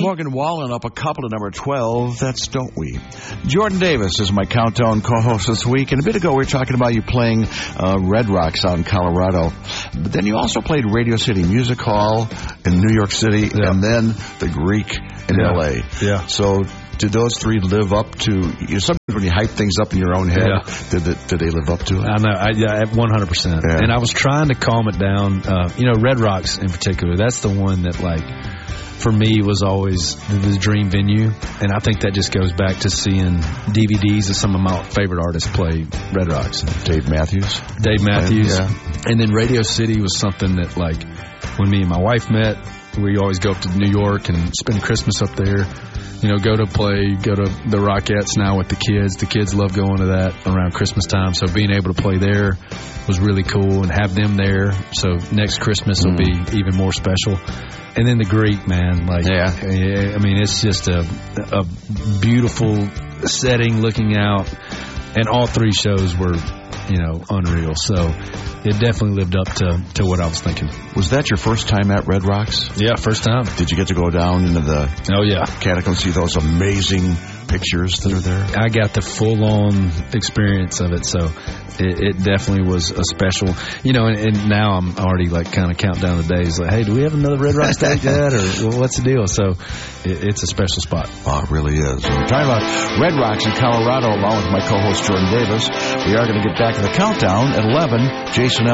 Morgan Wallen up a couple to number 12. That's Don't We. Jordan Davis is my countdown co-host this week. And a bit ago we were talking about you playing Red Rocks out in Colorado. But then you also played Radio City Music Hall in New York City, and then the Greek in L.A. Yeah. So did those three live up to, sometimes when you hype things up in your own head, did they live up to it? I know, 100%. Yeah. And I was trying to calm it down. Red Rocks in particular, that's the one that, like, for me was always the dream venue. And I think that just goes back to seeing DVDs of some of my favorite artists play Red Rocks. Dave Matthews. And then Radio City was something that, like, when me and my wife met, we always go up to New York and spend Christmas up there. Go to the Rockettes now with the kids. The kids love going to that around Christmas time. So being able to play there was really cool and have them there. So next Christmas will be even more special. And then the Greek, man, I mean, it's just a beautiful setting looking out. And all three shows were, unreal. So it definitely lived up to what I was thinking. Was that your first time at Red Rocks? Yeah, first time. Did you get to go down into the catacombs, see those amazing pictures that are there? I got the full-on experience of it, so it definitely was a special, and now I'm already like kind of counting down the days, like, hey, do we have another Red Rocks date yet, or what's the deal? So it's a special spot. Oh, it really is. We're talking about Red Rocks in Colorado along with my co-host Jordan Davis. We are going to get back to the countdown at 11. Jason